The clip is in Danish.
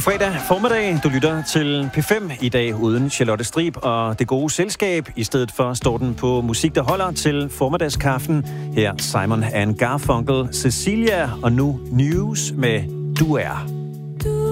fredag formiddag. Du lytter til P5 i dag uden Charlotte Strib og det gode selskab. I stedet for står den på musik, der holder til formiddagskaffen. Her Simon & Garfunkel, Cecilia og nu News med Du Er.